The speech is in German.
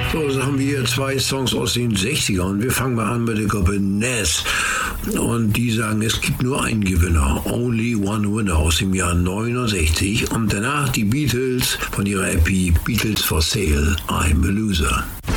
So, so haben wir hier zwei Songs aus den 60ern. Wir fangen mal an mit der Gruppe Nas. Und die sagen, es gibt nur einen Gewinner. Only One Winner aus dem Jahr 69. Und danach die Beatles von ihrer EP Beatles for Sale. I'm a Loser.